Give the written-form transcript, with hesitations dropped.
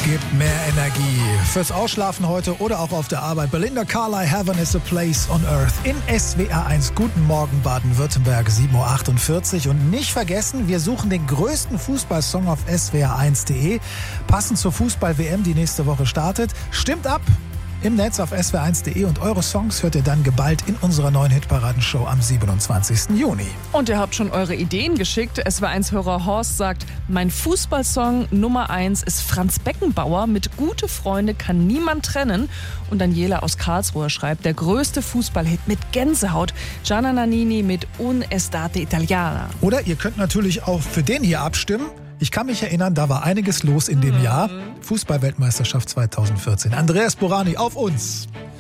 Gibt mehr Energie fürs Ausschlafen heute oder auch auf der Arbeit. Belinda Carlisle, Heaven is a Place on Earth. In SWR 1. Guten Morgen Baden-Württemberg, 7.48 Uhr. Und nicht vergessen, wir suchen den größten Fußballsong auf swr1.de. Passend zur Fußball-WM, die nächste Woche startet. Stimmt ab! Im Netz auf swr1.de und eure Songs hört ihr dann geballt in unserer neuen Hitparadenshow am 27. Juni. Und ihr habt schon eure Ideen geschickt. SWR1-Hörer Horst sagt, mein Fußballsong Nummer 1 ist Franz Beckenbauer mit Gute Freunde kann niemand trennen. Und Daniela aus Karlsruhe schreibt, der größte Fußballhit mit Gänsehaut, Gianna Nannini mit Un Estate Italiana. Oder ihr könnt natürlich auch für den hier abstimmen. Ich kann mich erinnern, da war einiges los in dem Jahr. Fußball-Weltmeisterschaft 2014. Andreas Borani, auf uns!